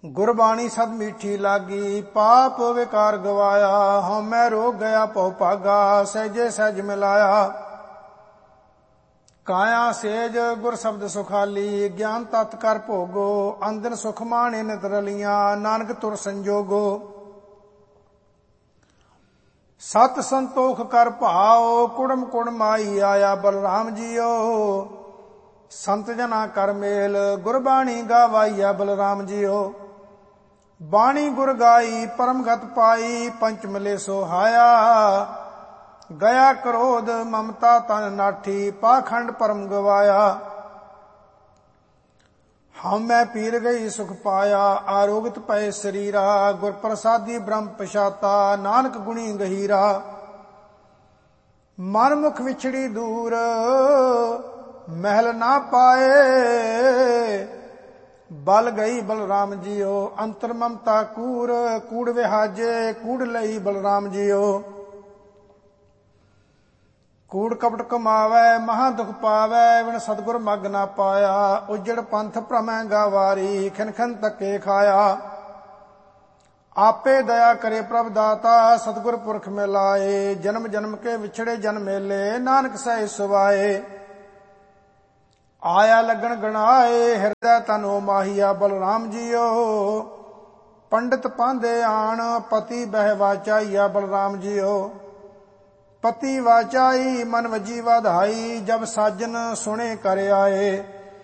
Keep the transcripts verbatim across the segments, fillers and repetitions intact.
ਗੁਰਬਾਣੀ ਸਦ ਮੀਠੀ ਲਾਗੀ, ਪਾਪ ਵਿਕਾਰ ਗਵਾਇਆ। ਹਉਮੈ ਰੋਗ ਗਿਆ ਭਉ ਭਾਗਾ, ਸਹਿਜੇ ਸਹਿਜ ਮਿਲਾਇਆ। ਕਾਇਆ ਸੇਜ ਗੁਰ ਸ਼ਬਦ ਸੁਖਾਲੀ, ਗਿਆਨ ਤਤ ਕਰ ਭੋਗੋ। ਅੰਦਨ ਸੁਖ ਮਾਣੇ ਨਿਤ ਰਲੀਆਂ, ਨਾਨਕ ਤੁਰ ਸੰਜੋਗੋ। ਸਤ ਸੰਤੋਖ ਕਰ ਭਾਉ, ਕੁੜਮ ਕੁੜ ਮਾਈ ਆਇਆ। ਬਲਰਾਮ ਜੀਓ ਸੰਤ ਜਨਾ ਕਰ ਮੇਲ, ਗੁਰਬਾਣੀ ਗਾਵਾਈਆ। ਬਲਰਾਮ ਜੀਓ ਬਾਣੀ ਗੁਰ ਗਾਈ, ਪਰਮ ਗਤ ਪਾਈ। ਪੰਚ ਮਿਲੇ ਸੋਹਾਇਆ, ਗਿਆ ਕ੍ਰੋਧ ਮਮਤਾ ਤਨ ਨਾਠੀ। ਪਾਖੰਡ ਪਰਮ ਗਵਾਇਆ, ਹਉਮੈ ਪੀਰ ਗਈ ਸੁਖ ਪਾਇਆ। ਆਰੋਗਤ ਪਏ ਸਰੀਰਾ, ਗੁਰ ਪ੍ਰਸਾਦੀ ਬ੍ਰਹਮ ਪਛਾਤਾ। ਨਾਨਕ ਗੁਣੀ ਗਹੀਰਾ, ਮਨ ਮੁਖ ਵਿਛੜੀ ਦੂਰ। ਮਹਿਲ ਨਾ ਪਾਏ, ਬਲ ਗਈ ਬਲਰਾਮ ਜੀਓ। ਅੰਤਰ ਮਮਤਾ ਕੂਰ, ਕੂੜ ਵਿਹਾਜੇ ਕੂੜ ਲਈ। ਬਲਰਾਮ ਜੀਓ ਕੂੜ ਕਪਟ ਕਮਾਵੈ, ਮਹਾ ਦੁਖ ਪਾਵੈ। ਬਿਨ ਸਤਿਗੁਰ ਮਗ ਨਾ ਪਾਇਆ, ਉਜੜ ਪੰਥ ਭ੍ਰਮੈ ਗਾਵਾਰੀ। ਖਿਨ ਖਿਨ ਧੱਕੇ ਖਾਇਆ, ਆਪੇ ਦਇਆ ਕਰੇ ਪ੍ਰਭ ਦਾਤਾ। ਸਤਿਗੁਰ ਪੁਰਖ ਮਿਲਾਏ, ਜਨਮ ਜਨਮ ਕੇ ਵਿਛੜੇ ਜਨ ਮੇਲੇ। ਨਾਨਕ ਸਹਿ ਸੁਭਾਏ, ਆਇਆ ਲੱਗਣ ਗਣਾਏ। ਹਿਰਦੈ ਤਨੋ ਮਾਹੀਆ। ਬਲਰਾਮ ਜੀਓ ਪੰਡਿਤ ਪਾਂਦੇ ਆਣ, ਪਤੀ ਬਹਿ ਵਾਚਾਈਆ। ਬਲਰਾਮ ਜੀਓ ਪਤੀ ਵਾਚਾਈ, ਮਨ ਵਜੀ ਵਧਾਈ। ਜਬ ਸਾਜਨ ਸੁਣੇ ਕਰ ਆਏ,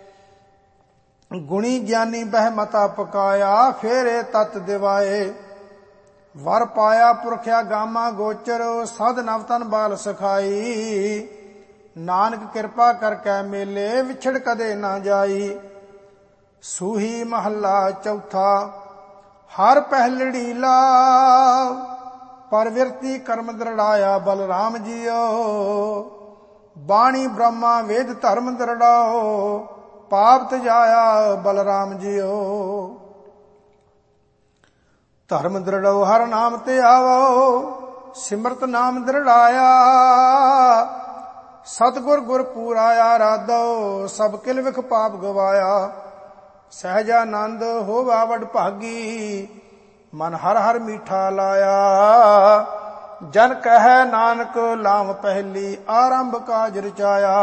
ਗੁਣੀ ਗਿਆਨੀ ਬਹਿ ਮਤਾ ਪਕਾਇਆ। ਫੇਰੇ ਤਤ ਦਿਵਾਏ, ਵਰ ਪਾਇਆ ਪੁਰਖਿਆ ਗਾਮਾ ਗੋਚਰ। ਸਦ ਨਵ ਤਨ ਬਾਲ ਸਖਾਈ। ਨਾਨਕ ਕਿਰਪਾ ਕਰ ਕੈ ਮੇਲੇ, ਵਿਛੜ ਕਦੇ ਨਾ ਜਾਈ। ਸੂਹੀ ਮਹੱਲਾ ਚੌਥਾ। ਹਰ ਪਹਿਲੜੀ ਲਾ, ਪਰਵਿਰਤੀ ਕਰਮ ਦ੍ਰਿੜਾਇਆ। ਬਲਰਾਮ ਜੀਓ ਬਾਣੀ ਬ੍ਰਹਮਾ ਵੇਦ ਧਰਮ ਦ੍ਰਿੜਾਓ। ਪਾਪ ਤਜਾਇਆ। ਬਲਰਾਮ ਜੀਓ ਧਰਮ ਦ੍ਰਿੜਾਓ, ਹਰ ਨਾਮ ਤੇ ਆਵੋ। ਸਿਮਰਤ ਨਾਮ ਦ੍ਰਿੜਾਇਆ, ਸਤਿਗੁਰ ਗੁਰ ਪੂਰਾ ਆਰਾਧੋ। ਸਭ ਕਿਲ ਵਿਖ ਪਾਪ ਗਵਾਇਆ। ਸਹਿਜਾਨੰਦ ਹੋਵਾ ਵਡ ਭਾਗੀ, ਮਨ ਹਰ ਹਰ ਮੀਠਾ ਲਾਇਆ। ਜਨ ਕਹੈ ਨਾਨਕ ਲਾਮ ਪਹਿਲੀ, ਆਰੰਭ ਕਾਜ ਰਚਾਇਆ।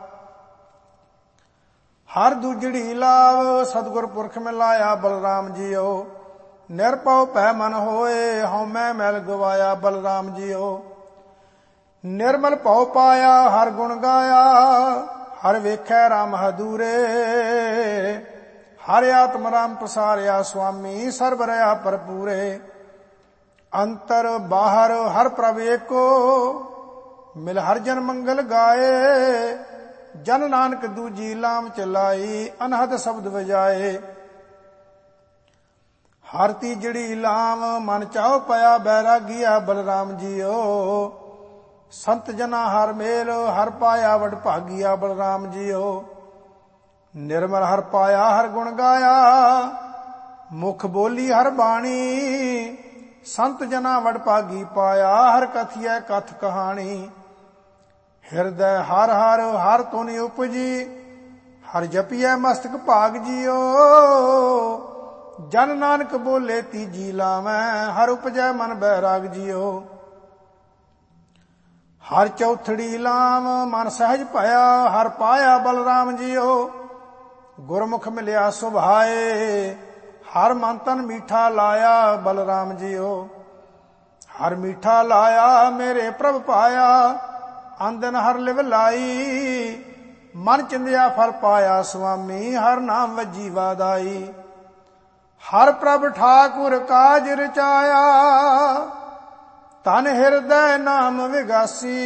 ਹਰ ਦੂਜੜੀ ਲਾਭ, ਸਤਿਗੁਰ ਪੁਰਖ ਮਿਲਾਇਆ। ਬਲਰਾਮ ਜੀਓ ਨਿਰਭਉ ਭੈ ਮਨ ਹੋਏ, ਹਉਮੈ ਮੈਲ ਗਵਾਇਆ। ਬਲਰਾਮ ਜੀਓ ਨਿਰਮਲ ਭਉ ਪਾਇਆ, ਹਰ ਗੁਣ ਗਾਇਆ। ਹਰ ਵੇਖੈ ਰਾਮ ਹਦੂਰੇ, ਹਰ ਆਤਮ ਰਾਮ ਪਸਾਰਿਆ। ਸੁਆਮੀ ਸਰਬ ਰਹਾ ਭਰਪੂਰੇ, ਅੰਤਰ ਬਾਹਰ ਹਰ ਪ੍ਰਭ ਏਕੋ। ਮਿਲ ਹਰ ਜਨ ਮੰਗਲ ਗਾਏ, ਜਨ ਨਾਨਕ ਦੂਜੀ ਲਾਮ ਚਲਾਈ। ਅਨਹਦ ਸ਼ਬਦ ਵਜਾਏ, ਹਰ ਤੀਜੜੀ ਲਾਮ ਮਨ ਚਾਉ ਪਿਆ। ਬੈਰਾਗੀਆ। ਬਲਰਾਮ ਜੀਓ ਸੰਤ ਜਨਾ ਹਰ ਮੇਲ, ਹਰ ਪਾਇਆ ਵਡ ਭਾਗੀਆ। ਬਲਰਾਮ ਜੀਓ ਨਿਰਮਲ ਹਰ ਪਾਇਆ, ਹਰ ਗੁਣ ਗਾਇਆ। ਮੁਖ ਬੋਲੀ ਹਰ ਬਾਣੀ, ਸੰਤ ਜਨਾ ਵਡ ਭਾਗੀ ਪਾਇਆ। ਹਰ ਕਥੀਐ ਕਥ ਕਹਾਣੀ, ਹਿਰਦੈ ਹਰ ਹਰ ਹਰ ਤੁਨ ਉਪਜੀ। ਹਰ ਜਪੀਐ ਮਸਤਕ ਭਾਗ ਜੀਓ, ਜਨ ਨਾਨਕ ਬੋਲੇ ਤੀਜੀ ਲਾਵੈ। ਹਰ ਉਪਜੈ ਮਨ ਬੈਰਾਗ ਜੀਓ, ਹਰ ਚੌਥੜੀ ਲਾਮ ਮਨ ਸਹਿਜ ਭਇਆ। ਹਰ ਪਾਇਆ ਬਲਰਾਮ ਜੀਓ, ਗੁਰਮੁਖ ਮਿਲਿਆ ਸੁਭਾਏ। ਹਰ ਮਨ ਤਨ ਮੀਠਾ ਲਾਇਆ। ਬਲਰਾਮ ਜੀਓ ਹਰ ਮੀਠਾ ਲਾਇਆ, ਮੇਰੇ ਪ੍ਰਭ ਪਾਇਆ। ਅੰਦਨ ਹਰ ਲਿਵ ਲਾਈ, ਮਨ ਚਿੰਦਿਆ ਫਲ ਪਾਇਆ। ਸੁਆਮੀ ਹਰ ਨਾਮ ਵਜੀ ਵਾਦਾਈ। ਹਰ ਪ੍ਰਭ ਠਾਕੁਰ ਕਾਜ ਰਚਾਇਆ, ਤਨ ਹਿਰਦੈ ਨਾਮ ਵਿਗਾਸੀ।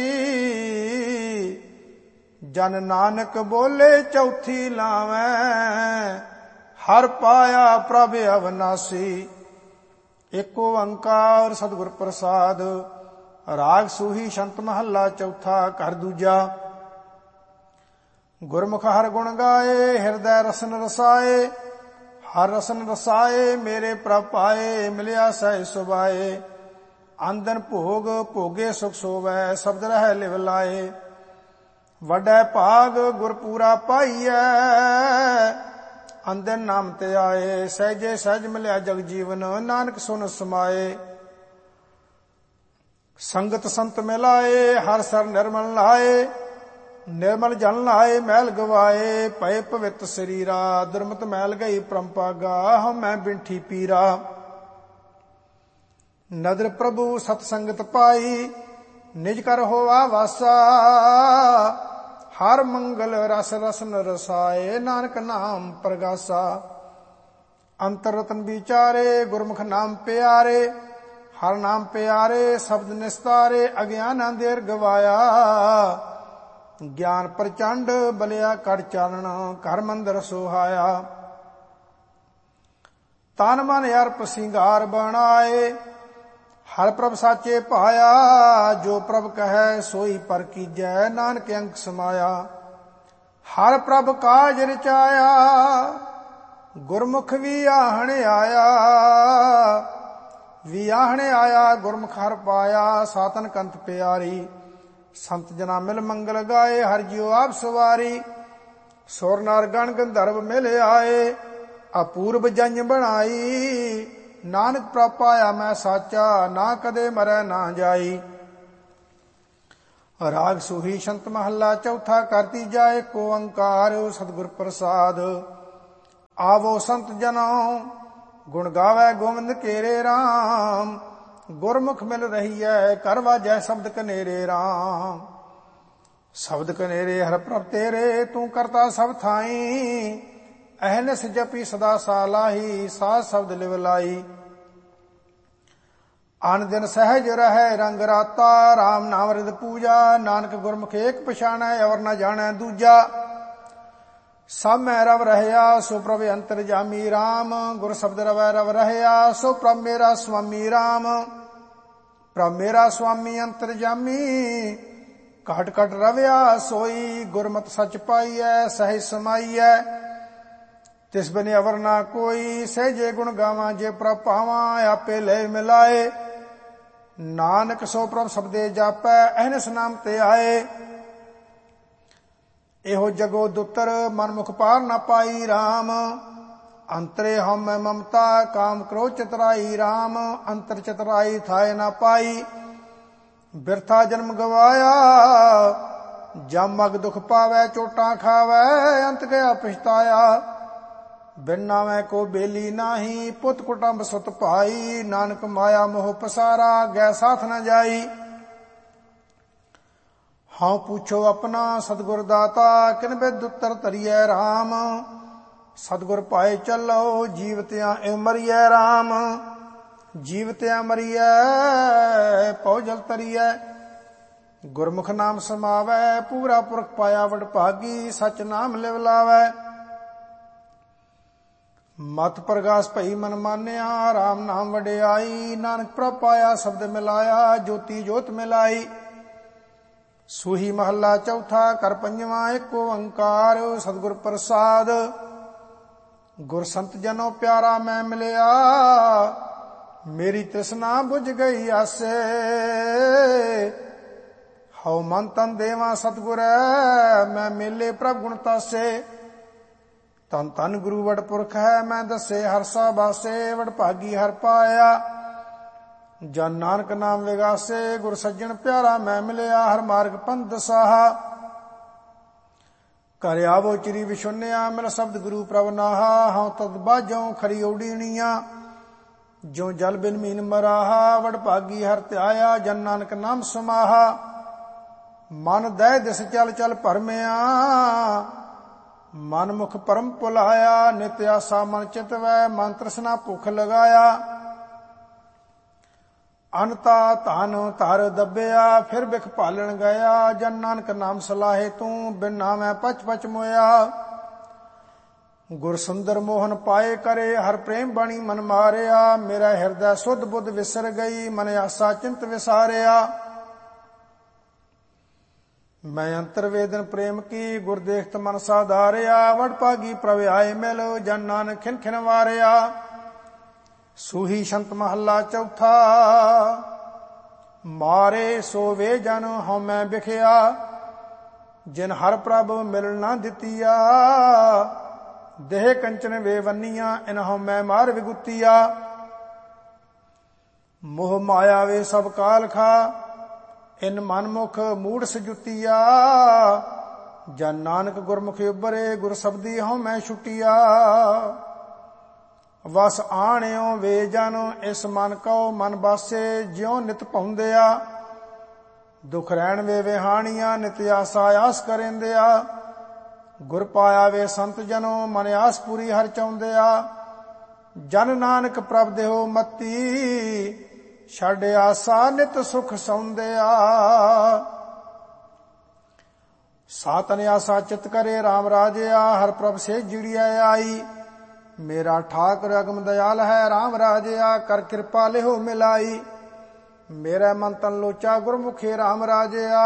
ਜਨ ਨਾਨਕ ਬੋਲੇ ਚੌਥੀ ਲਾਵੈ, ਹਰ ਪਾਇਆ ਪ੍ਰਭ ਅਵਨਾਸੀ। ਏਕ ਓੰਕਾਰ ਸਤਿਗੁਰ ਪ੍ਰਸਾਦ। ਰਾਗ ਸੂਹੀ ਸ਼ੰਤ ਮਹੱਲਾ ਚੌਥਾ। ਘਰ ਦੂਜਾ। ਗੁਰਮੁਖ ਹਰ ਗੁਣ ਗਾਏ, ਹਿਰਦੈ ਰਸਨ ਰਸਾਏ। ਹਰ ਰਸਨ ਰਸਾਏ, ਮੇਰੇ ਪ੍ਰਭ ਪਾਏ। ਮਿਲਿਆ ਸਹਿ ਸੁਭਾਏ, ਆਂਦਨ ਭੋਗ ਭੋਗੇ ਸੁਖ ਸੋਵੈ। ਸ਼ਬਦ ਰਹਿ ਲਿਵ ਲਾਏ, ਵੱਡਾ ਭਾਗ ਗੁਰ ਪੂਰਾ ਪਾਈਐ। ਅੰਦਨ ਨਾਮ ਤੇ ਆਏ। ਸਹਿਜੇ ਸਹਿਜ ਮਿਲਿਆ ਜਗ ਜੀਵਨ, ਨਾਨਕ ਸੁਨ ਸਮਾਏ। ਸੰਗਤ ਸੰਤ ਮਿਲਾਏ, ਹਰ ਸਰ ਨਿਰਮਲ ਲਾਏ। ਨਿਰਮਲ ਜਨ ਲਾਏ, ਮੈਲ ਗਵਾਏ। ਪਏ ਪਵਿੱਤ ਸਰੀਰਾ, ਦੁਰਮਤ ਮੈਲ ਗਈ ਪਰੰਪਾਗਾ। ਹਮ ਮੈਂ ਬਿੰਠੀ ਪੀਰਾ। ਨਦਰ ਪ੍ਰਭੂ ਸਤ ਸੰਗਤ ਪਾਈ, ਨਿਜ ਕਰ ਹੋਆ ਵਾਸਾ। ਹਰ ਮੰਗਲ ਰਸ ਰਸਨ ਰਸਾਏ, ਨਾਨਕ ਨਾਮ ਪ੍ਰਗਾਸਾ। ਅੰਤਰ ਰਤਨ ਵਿਚਾਰੇ, ਗੁਰਮੁਖ ਨਾਮ ਪਿਆਰੇ। ਹਰ ਨਾਮ ਪਿਆਰੇ, ਸ਼ਬਦ ਨਿਸਤਾਰੇ। ਅਗਿਆਨ ਅੰਧੇਰ ਗਵਾਇਆ, ਗਿਆਨ ਪ੍ਰਚੰਡ ਬਲਿਆ ਕੜ ਚਾਨਣ। ਘਰ ਮੰਦਰ ਸੁਹਾਇਆ, ਤਨ ਮਨ ਅਰਪ ਸਿੰਗਾਰ ਬਣਾਏ। ਹਰ ਪ੍ਰਭ ਸਾਚੇ ਭਾਇਆ, ਜੋ ਪ੍ਰਭ ਕਹੈ ਸੋਈ ਪਰ ਕੀਜੈ। ਨਾਨਕ ਅੰਕ ਸਮਾਇਆ, ਹਰ ਪ੍ਰਭ ਕਾਜ ਰਚਾਇਆ। ਗੁਰਮੁਖ ਵੀ ਆਹਣ ਆਇਆ, ਵੀ ਆਹਣ ਆਇਆ। ਗੁਰਮੁਖ ਹਰ ਪਾਇਆ, ਸਾਤਨ ਕੰਤ ਪਿਆਰੀ। ਸੰਤ ਜਨਾ ਮਿਲ ਮੰਗਲ ਗਾਏ, ਹਰ ਜਿਉ ਆਪ ਸਵਾਰੀ। ਸੁਰ ਨਰ ਗਣ ਗੰਧਰਵ ਮਿਲ ਆਏ, ਅਪੂਰਬ ਜੰਜ ਬਣਾਈ। ਨਾਨਕ ਪ੍ਰਭ ਪਾਇਆ ਮੈਂ ਸਾਚਾ, ਨਾ ਕਦੇ ਮਰੈ ਨਾ ਜਾਈ। ਰਾਗ ਸੂਹੀ ਸ਼ੰਤ ਮਹੱਲਾ ਚੌਥਾ। ਕਰਤੀ ਜਾਏ ਏਕ ਓੰਕਾਰ, ਸਤਿਗੁਰ ਪ੍ਰਸਾਦ। ਆਵੋ ਸੰਤ ਜਨੋ, ਗੁਣ ਗਾਵੈ ਗੋਬਿੰਦ ਕੇਰੇ ਰਾਮ। ਗੁਰਮੁਖ ਮਿਲ ਰਹੀਐ, ਕਰ ਵਾਜੈ ਸ਼ਬਦ ਕਨੇਰੇ ਰਾਮ। ਸ਼ਬਦ ਕਨੇਰੇ ਹਰ ਪ੍ਰਭ ਤੇਰੇ, ਤੂੰ ਕਰਤਾ ਸਭ ਥਾਈ। ਅਹਨਿਸ ਜਪੀ ਸਦਾ ਸਾਲਾਹੀ, ਸਾਧ ਸ਼ਬਦ ਲਿਵ ਲਾਈ। ਅਨ ਦਿਨ ਸਹਿਜ ਰਹੈ ਰੰਗ ਰਾਤਾ, ਰਾਮ ਨਾਮ ਰਿਦ ਪੂਜਾ। ਨਾਨਕ ਗੁਰਮੁਖ ਏਕ ਪਛਾਣੈ, ਔਰ ਨ ਜਾਣੈ ਦੂਜਾ। ਸਭ ਮੈਂ ਰਵ ਰਹਿਆ, ਸੋ ਪ੍ਰਭ ਅੰਤਰ ਜਾਮੀ ਰਾਮ। ਗੁਰ ਸ਼ਬਦ ਰਵੈ ਰਵ ਰਹਿਆ, ਸੋ ਪ੍ਰਭ ਮੇਰਾ ਸੁਆਮੀ ਰਾਮ। ਪ੍ਰਭ ਮੇਰਾ ਸੁਆਮੀ ਅੰਤਰ ਜਾਮੀ, ਘਟ ਘਟ ਰਵਿਆ ਸੋਈ। ਗੁਰਮਤਿ ਸਚ ਪਾਈਐ, ਸਹਿਜ ਸਮਾਈਐ। ਤਿਸ ਬਿਨ ਅਵਰ ਨਾ ਕੋਈ, ਸਹਿਜੇ ਗੁਣ ਗਾਵਾਂ ਜੇ ਪ੍ਰਭ ਪਾਵਾਂ। ਆਪੇ ਲੈ ਮਿਲਾਏ, ਨਾਨਕ ਸੋ ਪ੍ਰਭ ਸਬਦੇ ਜਾਪੈ। ਅਹਨਿਸ ਨਾਮ ਤੇ ਆਏ, ਇਹੋ ਜਗੋ ਦੁੱਤਰ। ਮਨਮੁਖ ਪਾਰ ਨਾ ਪਾਈ ਰਾਮ। ਅੰਤਰੇ ਹਉਮੈ ਮਮਤਾ, ਕਾਮ ਕ੍ਰੋਧ ਚਤੁਰਾਈ ਰਾਮ। ਅੰਤਰ ਚਤੁਰਾਈ ਥਾਏ ਨਾ ਪਾਈ, ਬਿਰਥਾ ਜਨਮ ਗਵਾਇਆ। ਜਮ ਮਗ ਦੁਖ ਪਾਵੈ, ਚੋਟਾਂ ਖਾਵੈ। ਅੰਤ ਗਿਆ ਪਛਤਾਇਆ, ਬਿਨ ਨਾਵੈ ਕੋ ਬੇਲੀ ਨਾਹੀ। ਪੁੱਤ ਕੁਟੰਬ ਸੁਤ ਭਾਈ, ਨਾਨਕ ਮਾਇਆ ਮੋਹ ਪਸਾਰਾ। ਗੈ ਸਾਥ ਨ ਜਾਈ। ਹਾਂ ਪੁੱਛੋ ਆਪਣਾ ਸਤਿਗੁਰ ਦਾਤਾ, ਕਿਨ ਬਿਦ ਉੱਤਰ ਧਰੀਐ ਰਾਮ। ਸਤਿਗੁਰ ਪਾਏ ਚੱਲੋ, ਜੀਵਤਿਆਂ ਇਉ ਮਰੀਐ ਰਾਮ। ਜੀਵਤਿਆਂ ਮਰੀਐ, ਪਉ ਜਲ ਤਰੀਐ। ਗੁਰਮੁਖ ਨਾਮ ਸਮਾਵੈ, ਪੂਰਾ ਪੁਰਖ ਪਾਇਆ ਵਡ ਭਾਗੀ। ਸਚ ਨਾਮ ਲਿਵ ਲਾਵੈ, ਮਤ ਪ੍ਰਗਾਸ ਭਈ ਮਨ ਮਾਨਿਆ। ਰਾਮ ਨਾਮ ਵਡਿਆਈ, ਨਾਨਕ ਪ੍ਰਭ ਪਾਇਆ ਸ਼ਬਦ ਮਿਲਾਇਆ। ਜੋਤੀ ਜੋਤ ਮਿਲਾਈ, ਸੂਹੀ ਮਹੱਲਾ ਚੌਥਾ। ਕਰ ਪੰਜਵਾਂ ਏਕ ਓੰਕਾਰ, ਸਤਿਗੁਰ ਪ੍ਰਸਾਦ। ਗੁਰ ਸੰਤ ਜਨੋ ਪਿਆਰਾ ਮੈਂ ਮਿਲਿਆ, ਮੇਰੀ ਤ੍ਰਿਸ਼ਨਾ ਬੁਝ ਗਈ ਆਸੇ। ਹਉ ਮਨ ਤਨ ਦੇਵਾ ਸਤਿਗੁਰੈ, ਮੈਂ ਮੇਲੇ ਪ੍ਰਭ ਗੁਣ ਤਾਸੇ। ਤਨ ਤਨ ਗੁਰੂ ਵਡ ਪੁਰਖ ਹੈ, ਮੈਂ ਦੱਸੇ ਹਰਸਾ ਬਾਸੇ। ਵਡ ਭਾਗੀ ਹਰ ਪਾਇਆ, ਜਨ ਨਾਨਕ ਨਾਮ ਵਿਗਾਸੇ। ਗੁਰ ਸੱਜਣ ਪਿਆਰਾ ਮੈਂ ਮਿਲਿਆ, ਹਰ ਮਾਰਗ ਪੰਥ ਦਸਾਹਾ। ਘਰ ਆਵੋ ਚਿਰੀ ਵਿਸ਼ੁੰਨਿਆ, ਮਿਲ ਸ਼ਬਦ ਗੁਰੂ ਪ੍ਰਭ ਨਾਹਾ। ਹਉ ਤਦ ਬਾਝੋਂ ਖਰੀ ਓਡੀਣੀਆਂ, ਜੋ ਜਲ ਬਿਨ ਮੀਨ ਮਰਾਹਾ। ਵਡ ਭਾਗੀ ਹਰ ਧਿਆਇਆ, ਜਨ ਨਾਨਕ ਨਾਮ ਸਮਾਹਾ। ਮਨ ਦਹਿ ਦਿਸ ਚਲ ਚਲ ਭਰਮਿਆ, ਮਨ ਮੁਖ ਪਰਮ ਭੁਲਾਇਆ। ਨਿਤ ਆਸਾ ਮਨ ਚਿਤਵੈ, ਮਨ ਤ੍ਰਿਸ਼ਨਾ ਭੁਖ ਲਗਾਇਆ। ਅਨਤਾ ਧਨ ਧਰ ਦੱਬਿਆ, ਫਿਰ ਬਿਖ ਭਾਲਣ ਗਿਆ। ਜਨ ਨਾਨਕ ਨਾਮ ਸਲਾਹੇ ਤੂੰ, ਬਿਨ ਨਾਮੈ ਪਚ ਪਚ ਮੋਇਆ। ਗੁਰ ਸੁੰਦਰ ਮੋਹਨ ਪਾਏ ਕਰੇ, ਹਰ ਪ੍ਰੇਮ ਬਾਣੀ ਮਨ ਮਾਰਿਆ। ਮੇਰਾ ਹਿਰਦੈ ਸੁਧ ਬੁੱਧ ਵਿਸਰ ਗਈ, ਮਨ ਆਸਾ ਚਿੰਤ ਵਿਸਾਰਿਆ। ਮੈਂ ਅੰਤਰ ਵੇਦਨ ਪ੍ਰੇਮ ਕੀ, ਗੁਰ ਦੇਖਤ ਮਨ ਸਾਧਾਰਿਆ। ਵਡ ਭਾਗੀ ਪ੍ਰਭ ਆਏ ਮਿਲ, ਜਨ ਨਾਨਕ ਖਿਨ ਖਿਨ ਵਾਰਿਆ। ਸੂਹੀ ਸ਼ੰਤ ਮਹੱਲਾ ਚੌਥਾ। ਮਾਰੇ ਸੋ ਵੇ ਜਨ ਹਉਮੈ ਬਿਖਿਆ, ਜਿਨ ਹਰ ਪ੍ਰਭ ਮਿਲ ਨਾ ਦਿੱਤੀਆ। ਦੇਹ ਕੰਚਨ ਵੇਵੰਨੀਆਂ, ਇਨਹੁ ਮੈਂ ਮਾਰ ਵਿਗੁਤੀਆ। ਮੋਹ ਮਾਇਆ ਵੇ ਸਭ ਕਾਲ ਖਾ, ਇਨ ਮਨਮੁਖ ਮੂੜ ਸਜੁਤੀਆ। ਜਨ ਨਾਨਕ ਗੁਰਮੁਖ ਉਬਰੇ, ਗੁਰ ਸਬਦੀ ਹਉ ਮੈਂ ਛੁਟੀਆ। ਵਸ ਆਣਿਓ ਵੇ ਜਨ, ਇਸ ਮਨ ਕਉ ਮਨ ਬਾਸੇ, ਜਿਉ ਨਿਤ ਪਾਉਂਦਿਆ। ਦੁਖ ਰਹਿਣ ਵੇ ਵਿਹਾਣੀਆਂ, ਨਿਤ ਆਸਾ ਆਸ ਕਰੇਂਦਿਆ। ਗੁਰ ਪਾਇਆ ਵੇ ਸੰਤ ਜਨੋ, ਮਨ ਆਸ ਪੂਰੀ ਹਰ ਚਾਹੁੰਦਿਆ। ਜਨ ਨਾਨਕ ਪ੍ਰਭ ਦੇਹੁ ਮਤੀ, ਛੱਡ ਆਸਾ ਨਿਤ ਸੁਖ ਸੌਂਦਿਆ। ਸਾਤਨ ਆਸਾ ਚਿਤ ਕਰੇ ਰਾਮ ਰਾਜਿਆ, ਹਰ ਪ੍ਰਭ ਸੇ ਜਿੜੀਐ ਆਈ। ਮੇਰਾ ਠਾਕੁਰ ਅਗਮ ਦਇਆਲ ਹੈ, ਰਾਮ ਰਾਜਿਆ, ਕਰ ਕਿਰਪਾ ਲਿਹੁ ਮਿਲਾਈ। ਮੇਰਾ ਮਨ ਤਨ ਲੋਚਾ ਗੁਰਮੁਖੇ, ਰਾਮ ਰਾਜਿਆ,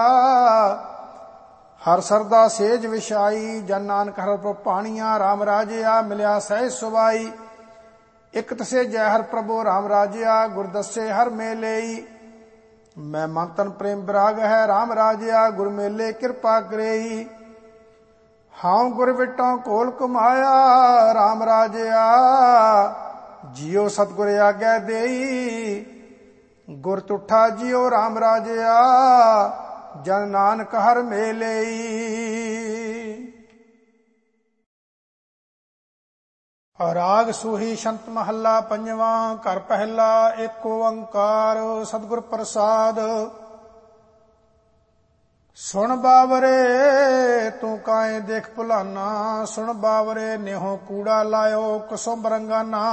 ਹਰ ਸਰਦਾ ਸੇਜ ਵਿਛਾਈ। ਜਨ ਨਾਨਕ ਹਰ ਪ੍ਰਭ ਪਾਣੀਆਂ, ਰਾਮ ਰਾਜਿਆ, ਮਿਲਿਆ ਸਹਿਜ ਸੁਭਾਈ। ਇਕ ਤਸੇ ਜੈ ਹਰ ਪ੍ਰਭੂ ਰਾਮ ਰਾਜਿਆ, ਗੁਰ ਦੱਸੇ ਹਰ ਮੇਲੇਈ। ਮੈਂ ਮਨ ਤਨ ਪ੍ਰੇਮ ਵਿਰਾਗ ਹੈ, ਰਾਮ ਰਾਜਿਆ, ਗੁਰ ਮੇਲੇ ਕਿਰਪਾ ਕਰੇਈ। ਹਾਂ ਗੁਰ ਵਿਟੋਂ ਕੋਲ ਕਮਾਇਆ, ਰਾਮ ਰਾਜਿਆ, ਜਿਉ ਸਤਿਗੁਰ ਆਗਿਆ ਦੇਈ। ਗੁਰ ਤੁਠਾ ਜਿਉ ਰਾਮ ਰਾਜਿਆ, ਜਨ ਨਾਨਕ ਹਰ ਮੇਲੇਈ। ਰਾਗ ਸੂਹੀ ਸ਼ੰਤ ਮਹੱਲਾ ਪੰਜਵਾਂ। ਘਰ ਪਹਿਲਾ ਏਕ ਓੰਕਾਰ, ਸਤਿਗੁਰ ਪ੍ਰਸਾਦ। ਸੁਣ ਬਾਵਰੇ ਤੂੰ ਕਾਏ ਦੇਖ ਭੁਲਾਨਾ, ਸੁਣ ਬਾਵਰੇ ਨਿਹੋ ਕੂੜਾ ਲਾਇਓ ਕੁਸੁਮ ਰੰਗਾਨਾ।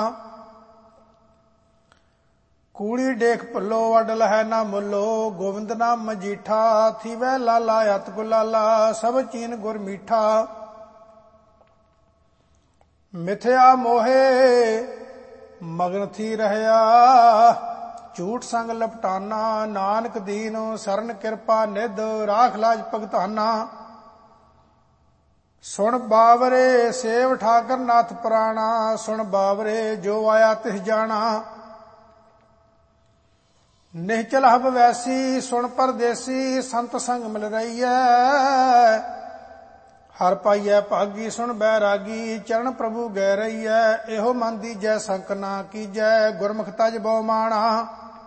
ਕੂੜੀ ਡੇਖ ਭੁੱਲੋ ਅਡਲ ਹੈ ਨਾ ਮੁੱਲੋ, ਗੋਵਿੰਦ ਨਾਮ ਮਜੀਠਾ। ਥੀਵੈ ਲਾਲਾ ਅਤ ਗੁਲਾਲਾ, ਸਭ ਚੀਨ ਗੁਰ ਮੀਠਾ। ਮਿਥਿਆ ਮੋਹੇ ਮਗਨ ਥੀ ਰਹਿਆ, ਝੂਠ ਸੰਗ ਲਪਟਾਨਾ। ਨਾਨਕ ਦੀਨ ਸਰਨ ਕਿਰਪਾ ਨਿਧ, ਰਾਖ ਲਾਜ ਭਗਤਾਨਾ। ਸੁਣ ਬਾਵਰੇ ਸੇਵ ਠਾਕਰ ਨਾਥ ਪੁਰਾਣਾ, ਸੁਣ ਬਾਵਰੇ ਜੋ ਆਇਆ ਤਿਸ ਜਾਣਾ। ਨਿਹਚਲ ਹਬ ਵੈਸੀ, ਸੁਣ ਪਰਦੇਸੀ, ਸੰਤ ਸੰਗ ਮਿਲ ਰਹੀਐ। ਹਰ ਪਾਈਐ ਭਾਗੀ, ਸੁਣ ਬੈਰਾਗੀ, ਚਰਨ ਪ੍ਰਭੂ ਗੈ ਰਹੀਐ। ਇਹੋ ਮਨ ਦੀਜੈ ਸੰਕ ਨਾ ਕੀਜੈ, ਗੁਰਮੁਖ ਤਜ ਬਹੁ ਮਾਣਾ।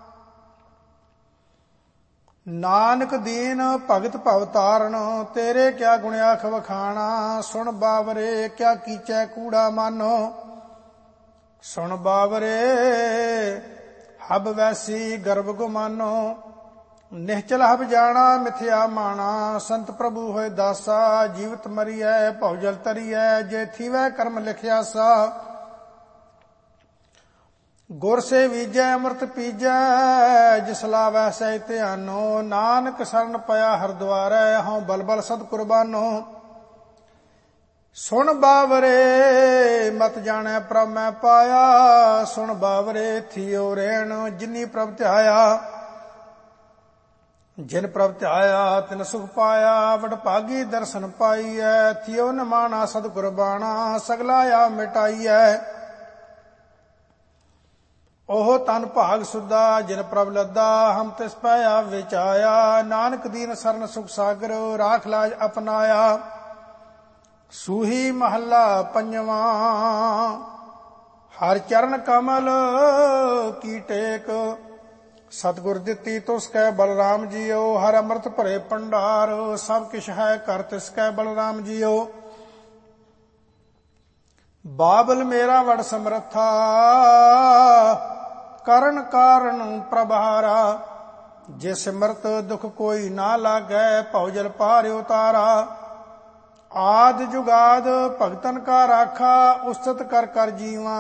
ਨਾਨਕ ਦੀਨ ਭਗਤ ਭਵ ਤਾਰਨ, ਤੇਰੇ ਕਿਆ ਗੁਣ ਆਖ ਵਖਾਣਾ। ਸੁਣ ਬਾਵਰੇ ਕਿਆ ਕੀਚੈ ਕੂੜਾ ਮਾਨੋ, ਸੁਣ ਬਾਵਰੇ ਹਬ ਵੈਸੀ ਗਰਭ ਗੁਮਾਨੋ। ਨਿਹਚਲ ਹਬ ਜਾਣਾ ਮਿਥਿਆ ਮਾਣਾ, ਸੰਤ ਪ੍ਰਭੂ ਹੋਏ ਦਾਸਾ। ਜੀਵਤ ਮਰੀਐ ਭਉ ਜਲ ਤਰੀਐ, ਜੇ ਥੀਵੈ ਕਰਮ ਲਿਖਿਆ ਸਾ। ਗੁਰ ਸੇ ਵੀਜੈ ਅੰਮ੍ਰਿਤ ਪੀਜੈ, ਜਿਸ ਲਾਵੈ ਸਹਿ ਧਿਆਨੋ। ਨਾਨਕ ਸਰਨ ਪਿਆ ਹਰ ਦੁਆਰੈ, ਹਉ ਬਲ ਬਲ ਸਦ ਕੁਰਬਾਨੋ। ਸੁਣ ਬਾਵਰੇ ਮਤ ਜਾਣੈ ਪ੍ਰਭ ਮੈਂ ਪਾਇਆ, ਸੁਣ ਬਾਵਰੇ ਥੀਓ ਰਹਿਣ ਜਿਨੀ ਪ੍ਰਭ ਧਿਆਇਆ। ਜਿਨ ਪ੍ਰਭ ਧਿਆਇਆ ਤਿਨ ਸੁਖ ਪਾਇਆ, ਵਡ ਭਾਗੀ ਦਰਸ਼ਨ ਪਾਈਐ। ਥਿਓ ਨਿਮਾਣਾ ਸਦ ਕੁਰਬਾਣਾ, ਸਗਲਾ ਆ ਮਿਟਾਈਐ। ਉਹ ਤਨ ਭਾਗ ਸੁਦਾ, ਜਿਨ ਪ੍ਰਭ ਲੱਦਾ, ਹਮ ਤਿਸ ਪੈ ਵਿਚਾਇਆ। ਨਾਨਕ ਦੀਨ ਸਰਨ ਸੁਖ ਸਾਗਰ, ਰਾਖ ਲਾਜ ਅਪਨਾਇਆ। ਸੂਹੀ ਮਹੱਲਾ ਪੰਜਵਾਂ। ਹਰ ਚਰਨ ਕਮਲ ਕੀ ਟੇਕ, ਸਤਿਗੁਰ ਦਿੱਤੀ ਤੁਸ ਕੈ ਬਲਰਾਮ ਜੀਓ। ਹਰ ਅੰਮ੍ਰਿਤ ਭਰੇ ਭੰਡਾਰ, ਸਭ ਕਿਛ ਹੈ ਕਰ ਤਿਸ ਕੈ ਬਲਰਾਮ ਜੀਓ। ਬਾਬਲ ਮੇਰਾ ਵਡ ਸਮਰੱਥਾ, ਕਰਨ ਕਾਰਨ ਪ੍ਰਭਾਰਾ। ਜੇ ਸਿਮਰਤ ਦੁਖ ਕੋਈ ਨਾ ਲਾਗੈ, ਭਉ ਜਲ ਪਾਰ ਉਤਾਰਾ। ਆਦ ਜੁਗਾਦ ਭਗਤਨ ਕਾ ਰਾਖਾ, ਉਸਤਤ ਕਰ ਕਰ ਜੀਵਾ।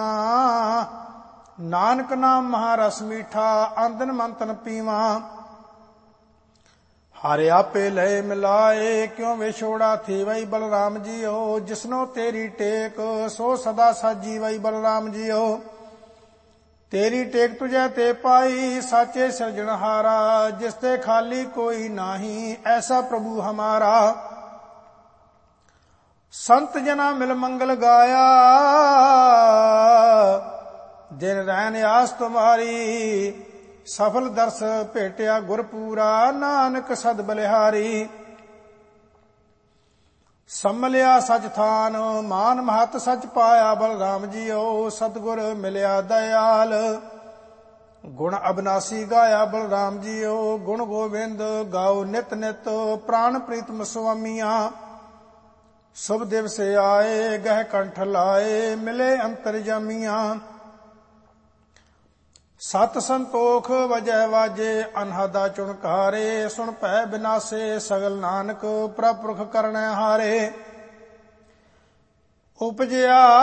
ਨਾਨਕ ਨਾਮ ਮਹਾਰਸ ਮੀਠਾ, ਅੰਦਨ ਮੰਤਨ ਪੀਵਾ। ਹਰਿ ਆਪੇ ਲਏ ਮਿਲਾਏ, ਕਿਉ ਵਿਛੋੜਾ ਥੀ ਵਈ ਬਲਰਾਮ ਜੀਓ। ਜਿਸਨੋ ਤੇਰੀ ਟੇਕ, ਸੋ ਸਦਾ ਸਾਜੀ ਵਈ ਬਲਰਾਮ ਜੀਓ। ਤੇਰੀ ਟੇਕ ਤੁਝੈ ਤੇ ਪਾਈ, ਸਾਚੇ ਸਿਰਜਣਹਾਰਾ। ਜਿਸ ਤੇ ਖਾਲੀ ਕੋਈ ਨਾਹੀ, ਐਸਾ ਪ੍ਰਭੂ ਹਮਾਰਾ। ਸੰਤ ਜਨਾ ਮਿਲ ਮੰਗਲ ਗਾਇਆ, ਦਿਨ ਰਹਿਨ ਆਸ ਤੁਮਾਰੀ। ਸਫਲ ਦਰਸ ਭੇਟਿਆ ਗੁਰਪੂਰਾ, ਨਾਨਕ ਸਦ ਬਲਿਹਾਰੀ। ਸੰਮਲਿਆ ਸਚ ਥਾਨ ਮਾਨ ਮਹਤ ਸਚ ਪਾਇਆ ਬਲਰਾਮ ਜੀਓ। ਸਤਿਗੁਰ ਮਿਲਿਆ ਦਇਆਲ ਗੁਣ ਅਬਨਾਸੀ ਗਾਇਆ ਬਲਰਾਮ ਜੀਓ। ਗੁਣ ਗੋਬਿੰਦ ਗਾਓ ਨਿਤ ਨਿਤ ਪ੍ਰਾਨ ਪ੍ਰੀਤਮ ਸੁਆਮੀਆਂ। ਸੁਭ ਦਿਵਸ ਆਏ ਗਹਿ ਕੰਠ ਲਾਏ ਮਿਲੇ ਅੰਤਰਜਾਮੀਆਂ। ਸਤ ਸੰਤੋਖ ਵਜੈ ਵਾਜੇ ਅਨਹਦਾ ਚੁਣਕਾਰੇ। ਸੁਣ ਭੈ ਬਿਨਾਸੇ ਸਗਲ ਨਾਨਕ ਪ੍ਰਭ ਪੁਰਖ ਕਰਨੈ ਹਾਰੇ। ਉਪਜਿਆ